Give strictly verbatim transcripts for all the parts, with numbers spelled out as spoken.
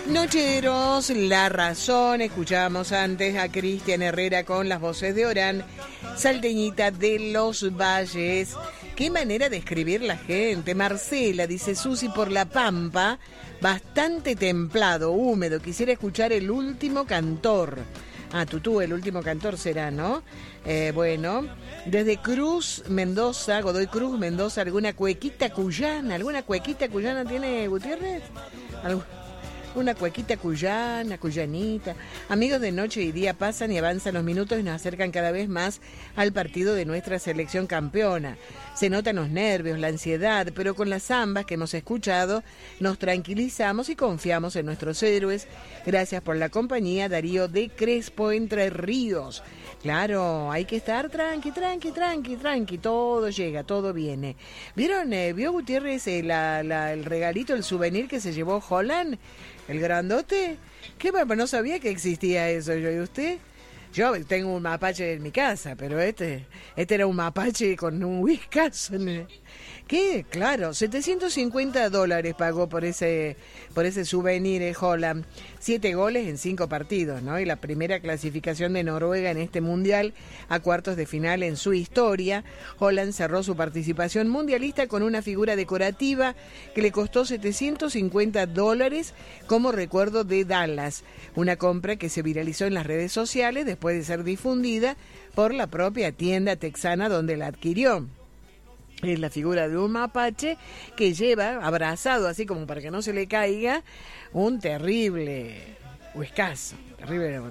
Nocheros, La Razón. Escuchamos antes a Cristian Herrera con las voces de Orán, salteñita de los Valles. Qué manera de escribir la gente. Marcela dice: Susi, por La Pampa, bastante templado, húmedo. Quisiera escuchar El Último Cantor. Ah, Tutú, El Último Cantor será, ¿no? Eh, bueno, desde Cruz, Mendoza, Godoy Cruz, Mendoza, ¿alguna cuequita cuyana? ¿Alguna cuequita cuyana tiene Gutiérrez? ¿Algo? Una cuequita cuyana, cuyanita. Amigos, de noche y día pasan y avanzan los minutos y nos acercan cada vez más al partido de nuestra selección campeona. Se notan los nervios, la ansiedad, pero con las zambas que hemos escuchado nos tranquilizamos y confiamos en nuestros héroes. Gracias por la compañía, Darío de Crespo, Entre Ríos. Claro, hay que estar tranqui, tranqui, tranqui, tranqui, todo llega, todo viene. ¿Vieron, eh, vio Gutiérrez eh, la, la, el regalito, el souvenir que se llevó Holland? ¿El grandote? ¿Qué? No sabía que existía eso, yo, ¿y usted? Yo tengo un mapache en mi casa, pero este, este era un mapache con un whiskazo. ¿Qué? Claro, setecientos cincuenta dólares pagó por ese por ese souvenir eh, Holland. Siete goles en cinco partidos, ¿no? Y la primera clasificación de Noruega en este mundial a cuartos de final en su historia. Holland cerró su participación mundialista con una figura decorativa que le costó setecientos cincuenta dólares como recuerdo de Dallas. Una compra que se viralizó en las redes sociales después de ser difundida por la propia tienda texana donde la adquirió. Es la figura de un mapache que lleva abrazado, así como para que no se le caiga, un terrible huescazo. Terrible.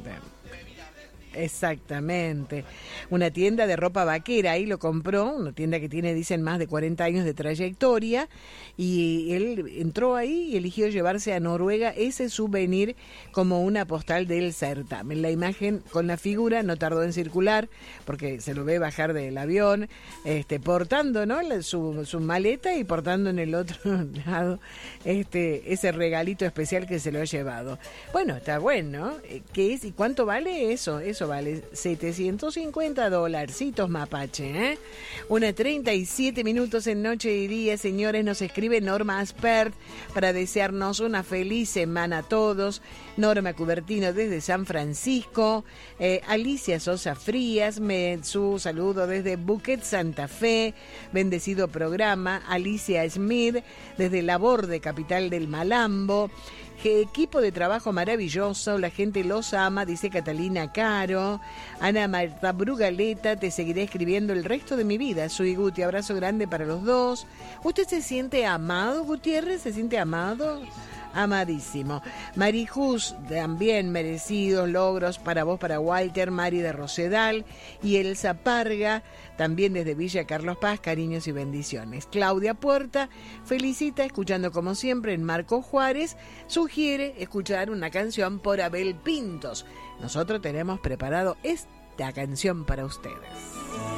Exactamente. Una tienda de ropa vaquera, ahí lo compró, una tienda que tiene, dicen, más de cuarenta años de trayectoria, y él entró ahí y eligió llevarse a Noruega ese souvenir como una postal del certamen. La imagen con la figura no tardó en circular, porque se lo ve bajar del avión, este, portando, ¿no?, su, su maleta y portando en el otro lado este, ese regalito especial que se lo ha llevado. Bueno, está bueno. ¿Qué es y cuánto vale eso? Eso vale setecientos cincuenta dolarcitos, mapache, ¿eh? Una treinta y siete minutos en Noche y Día, señores. Nos escribe Norma Aspert para desearnos una feliz semana a todos. Norma Cubertino desde San Francisco. Eh, Alicia Sosa Frías, me, su saludo desde Buquet, Santa Fe. Bendecido programa. Alicia Smith desde Laborde, capital del Malambo. Qué equipo de trabajo maravilloso, la gente los ama, dice Catalina Caro. Ana Marta Brugaleta, te seguiré escribiendo el resto de mi vida. Soy Guti, abrazo grande para los dos. ¿Usted se siente amado, Gutiérrez? ¿Se siente amado? Amadísimo. Marijus, también merecidos logros para vos, para Walter, Mari de Rosedal y Elsa Parga, también desde Villa Carlos Paz, cariños y bendiciones. Claudia Puerta felicita, escuchando como siempre en Marco Juárez, sugiere escuchar una canción por Abel Pintos. Nosotros tenemos preparado esta canción para ustedes.